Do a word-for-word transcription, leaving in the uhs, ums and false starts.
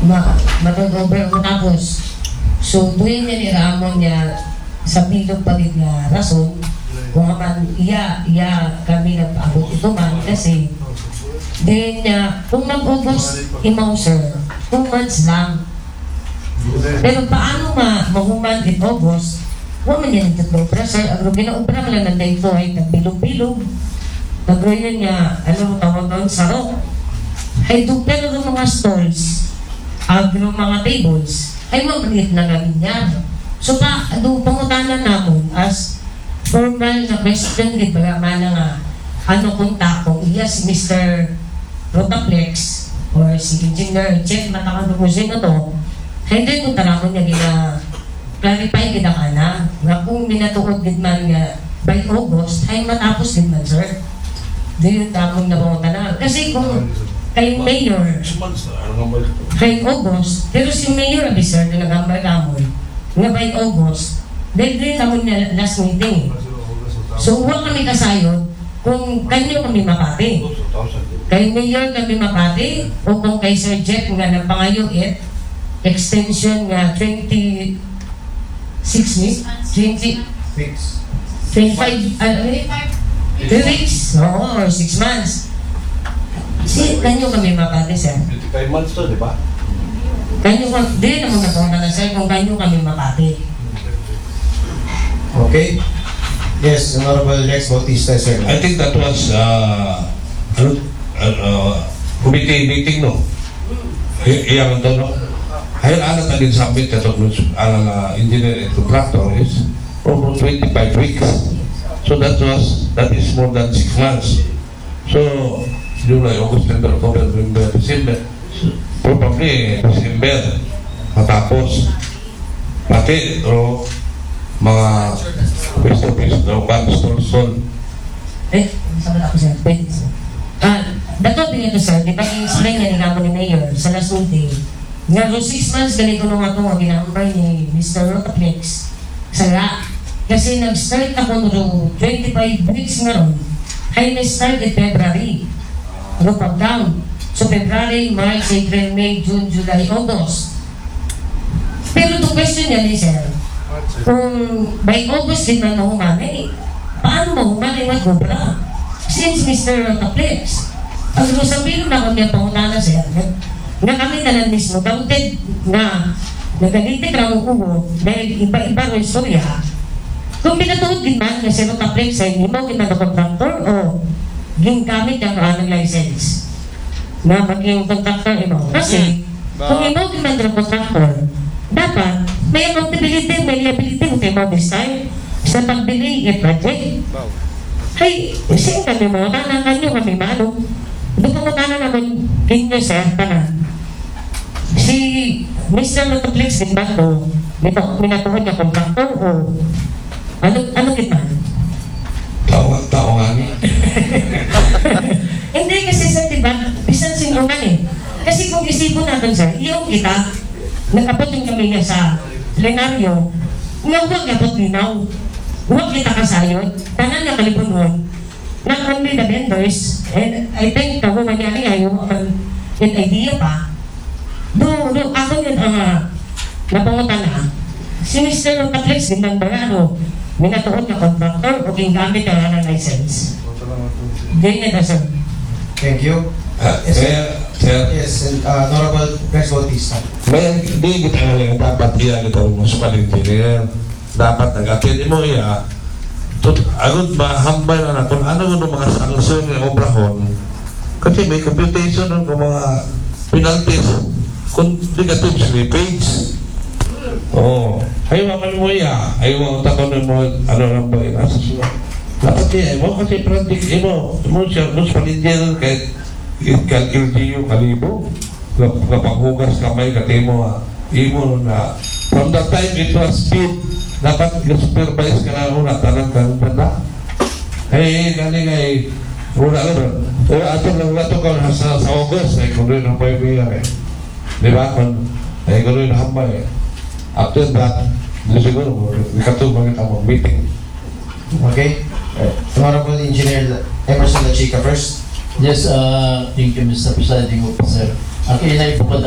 ma matag-over ko tapos. So, tuwing niya niramon niya sa bilog palit nga rason, kung man iya, iya kami nag-abot ito man kasi then niya, kung mag-August imaw sir, two months lang. Pero paano ma mahuman in August, huwag man yan nagtatobra sir, ang ginaobra ka lang ng dayto ay nagbilog-bilog. Nag-royan niya, ano tawag doon, sarok. Ay doon, pero ng mga stalls, agro mga tables, ay mabalik na namin niya. So pa, doon pangutanan namin as formal na question, di ba naman nga, ano kung tako, iya si Mister Rotaplex or si Engineer Check matakanukusin na to, hindi kung taramon niya gina clarify kita ka na, nga kung minatuod din man nga by August, ay matapos din man sir. Di yung tamong na pangutanan. Kasi kung kay Mayor, kay August, pero si Mayor abi sir na nag-ambay kamon, nga by August, dahil din naman niya last meeting. So, huwag kami kasayod kung kanyo kami Makati. Kay Mayor kami Makati, o kung kay Sir Jeff nga nagpangayo it, extension nga twenty-six weeks, twenty, twenty-five, ano eh? two weeks, oo, or six months. Si, kanyo kami Makati, sir. twenty-five months to, di ba? Kanyo kami, di naman napunta na sir, kung kanyo kami Makati. Okay. Yes, Honorable Rex Bautista, sir. I think that was uh, ano, uh, committee meeting, no? Iyan ito, no? Ayun, alat na din submit ito ang uh, engineer and contractor is almost twenty-five weeks. So that was, that is more than six months. So, July, August, September, October, November, December, probably December, matapos. Pati, o, mga pwesto-pwesto, no, one stall-stall. Eh, sabi ako sir, pwede sir. Ah, dato din ito sir, di ba i-explain niya ni Gabo ni Mayor sa last meeting, nga kung six months ganito nung ito ang ginambay ni Mister Rotaplex sa la. Kasi nag-start ako noong twenty-five weeks nga ron, ay na-start in February. Ano pag down. So February, March, April, May, June, July, August. Pero to question niya ni sir, kung by August din man mahumanay, paano mahumanay mag-gobra? Since Mister Rotaplex, ang sabihin na kami ang pangutana sir, nga kami tanan mismo, doubted na nagalitik lang ang ugo dahil iba-iba ang istorya. Kung pinatuod din man na si Rotaplex ay imaw kita na contractor o gingamit ang anong license na maging contractor imaw. Kasi kung imaw din man na contractor, dapat may accountability, may liability kung imaw this time sa pagbili ng project. Ay, saan kami mga tanang kanyo kami manong? Doon po mga naman kinyo sir pa na. Si Mister Rotaplex din ba ito? Minatuhod na contractor o ano, ano kita? Tao, tao nga niya. Hindi kasi sir, diba? Bisan sinungan eh. Kasi kung isipon natin sir, yung kita, nakaputin kami niya sa plenaryo, nga huwag napot linaw. Huwag kita kasayod, tanan na kalipunon, not only the vendors, and I think kung mangyari ngayon, yung idea pa, do, do, ako yun ang uh, napangutan na, si Mister Rotaplex, din ng barano, minatuod na contractor o gingamit na ng license. Ganyan na sir. Thank you. Uh, Yes, kaya, sir, Yes, and uh, Honorable Rex Bautista. may hindi kita nga lang dapat iya kita mas engineer. Dapat nag-attend mo iya. Tut agad mahambay na na kung ano yung mga sanction ng obrahon. Kasi may computation ng mga penalties kung negative slippage. Oo. Ayaw kami mo iya. Ayaw takon mo ano lang ba yung nasa sulat. Dapat iya mo kasi pratik mo. Mo siya, mo sa palindiyan kahit L G U kalibo. Kapaghugas kamay katimo ha. Imo na from that time it was speed. Dapat supervise ka na una tanang kanong banda. Hey, galing ay una ano. O ato lang nato ka sa, sa August ay kung rin ang paybilang eh. Di ba? Kung ay kung rin ang hambay eh. After that, di siguro, ikatubang kita mong meeting. Okay. Uh, Honorable Engineer Emerson Lachica first. Yes, uh, thank you, Mister Presiding Officer. Ang inay po